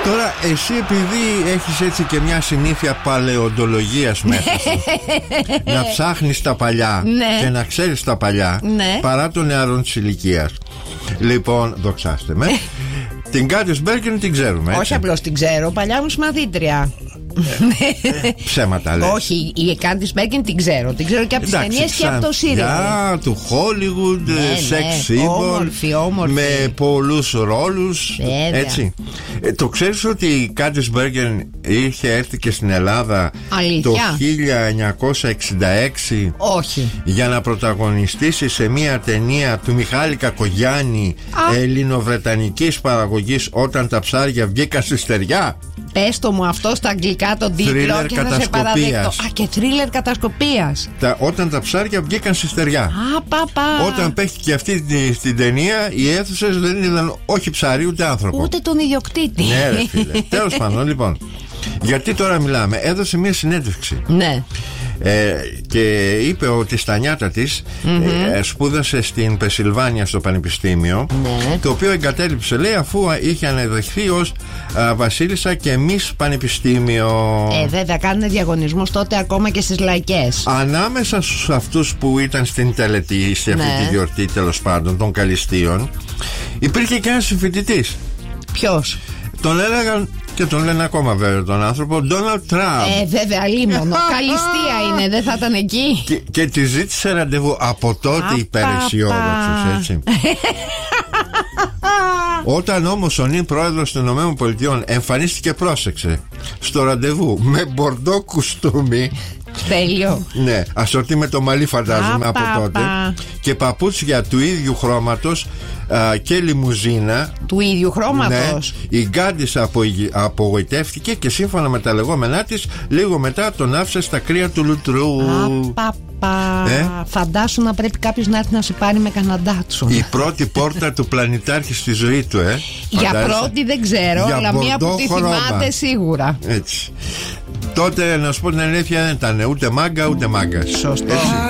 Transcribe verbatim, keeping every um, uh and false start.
Τώρα εσύ επειδή έχεις έτσι και μια συνήθεια παλαιοντολογίας μέσα σου, να ψάχνεις τα παλιά, ναι, και να ξέρεις τα παλιά, ναι, παρά των νεαρών της ηλικίας. Λοιπόν, δοξάστε με. Την Κάντις Μπέργκεν την ξέρουμε, έτσι. Όχι απλώς την ξέρω, παλιά μου συμμαθήτρια. Ψέματα λες. Όχι, η Κάντις Μπέργκεν την ξέρω. Την ξέρω και από τις ταινίες και από το σύριαλ. Του Hollywood, sex symbol. Όμορφη, όμορφη. Με πολλούς ρόλους. Έτσι. ε, Το ξέρεις ότι η Κάντις Μπέργκεν είχε έρθει και στην Ελλάδα? Αλήθεια? Το χίλια εννιακόσια εξήντα έξι. Όχι. Για να πρωταγωνιστήσει σε μια ταινία του Μιχάλη Κακογιάννη, ελληνοβρετανικής παραγωγής, Όταν τα ψάρια βγήκαν στη στεριά. Πες το μου αυτό στα αγγλικά τον τίτλο και θα σε παραδεχτώ. Α, και θρίλερ κατασκοπίας. Τα, όταν τα ψάρια βγήκαν στη στεριά. Α, πα, πα. Όταν παίχτηκε αυτή την τη ταινία, οι αίθουσες δεν είδαν όχι ψάρι ούτε άνθρωπο. Ούτε τον ιδιοκτήτη. Ναι, ρε φίλε. Τέλος πάντων, λοιπόν. Γιατί τώρα μιλάμε? Έδωσε μια συνέντευξη. Ναι. Ε, και είπε ότι στα νιάτα της, mm-hmm, ε, σπούδασε στην Πενσιλβάνια στο πανεπιστήμιο, ναι, το οποίο εγκατέλειψε, λέει, αφού είχε αναδεχθεί ως α, βασίλισσα και μις πανεπιστήμιο. Ε, βέβαια κάνουν διαγωνισμούς τότε ακόμα και στις λαϊκές. Ανάμεσα στους αυτούς που ήταν στην τελετή, σε αυτή, ναι, τη γιορτή τέλος πάντων των καλυστείων, υπήρχε και ένας συμφοιτητής. Ποιος? Τον έλεγαν και τον λένε ακόμα βέβαια τον άνθρωπο, Ντόναλντ Τραμπ. Ε, βέβαια, λίμωνο. Καλυστία είναι, δεν θα ήταν εκεί. Και, και τη ζήτησε ραντεβού. Από τότε υπεραισιόδοξος, έτσι. Όταν όμως ο νυν πρόεδρος των ΗΠΑ εμφανίστηκε, πρόσεξε, στο ραντεβού με μπορντό κουστούμι. Τέλειο. Ναι, ασορτή με το μαλλί, φαντάζομαι, από τότε. Και παπούτσια του ίδιου χρώματος α, και λιμουζίνα. Του ίδιου χρώματος. Ναι, η Γκάντις απογοητεύτηκε και σύμφωνα με τα λεγόμενά της, λίγο μετά τον άφησε στα κρύα του λουτρού. Παπα. Ε? Φαντάσου να πρέπει κάποιος να έρθει να σε πάρει με καναντάτσο. Η πρώτη πόρτα του πλανητάρχη στη ζωή του, ε. Για πρώτη δεν ξέρω, για αλλά μία που τη θυμάται σίγουρα. Έτσι. Τότε, να σου πω την αλήθεια, δεν ήταν ούτε μάγκα ούτε μάγκα. Σωστό.